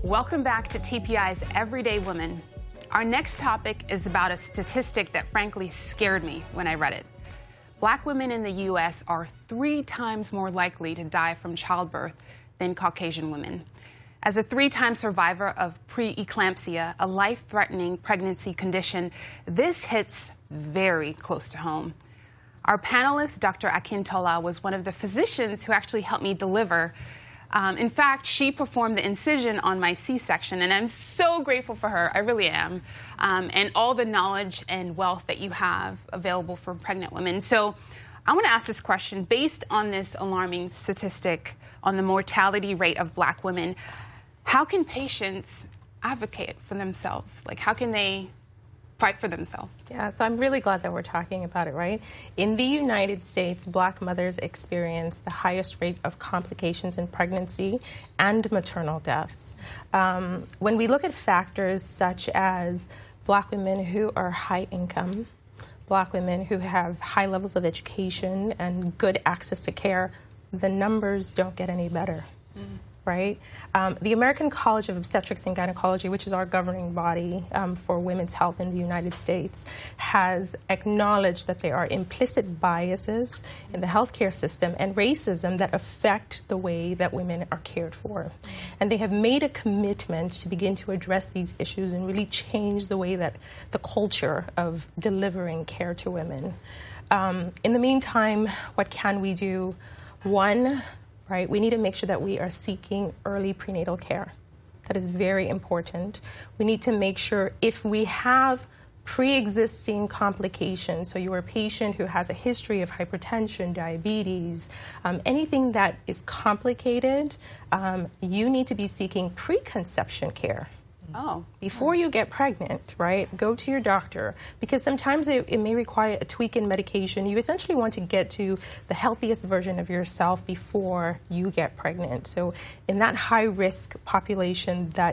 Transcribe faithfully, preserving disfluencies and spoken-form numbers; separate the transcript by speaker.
Speaker 1: Welcome back to T P I's Everyday Woman. Our next topic is about a statistic that frankly scared me when I read it. Black women in the U S are three times more likely to die from childbirth than Caucasian women. As a three-time survivor of preeclampsia, a life-threatening pregnancy condition, this hits very close to home. Our panelist, Doctor Akintola, was one of the physicians who actually helped me deliver. Um, in fact, she performed the incision on my C-section, and I'm so grateful for her. I really am. Um, and all the knowledge and wealth that you have available for pregnant women. So I want to ask this question. Based on this alarming statistic on the mortality rate of Black women, how can patients advocate for themselves? Like, how can they fight for themselves?
Speaker 2: Yeah, so I'm really glad that we're talking about it, right? In the United States, Black mothers experience the highest rate of complications in pregnancy and maternal deaths. Um, when we look at factors such as Black women who are high income, Black women who have high levels of education and good access to care, the numbers don't get any better. Mm. Right? Um, the American College of Obstetrics and Gynecology, which is our governing body um, for women's health in the United States, has acknowledged that there are implicit biases in the healthcare system and racism that affect the way that women are cared for. And they have made a commitment to begin to address these issues and really change the way that the culture of delivering care to women. Um, in the meantime, what can we do? One, right, we need to make sure that we are seeking early prenatal care. That is very important. We need to make sure if we have pre-existing complications, so you're a patient who has a history of hypertension, diabetes, um, anything that is complicated, um, you need to be seeking preconception care.
Speaker 1: Oh.
Speaker 2: Before you get pregnant, right, go to your doctor, because sometimes it, it may require a tweak in medication. You essentially want to get to the healthiest version of yourself before you get pregnant. So in that high-risk population that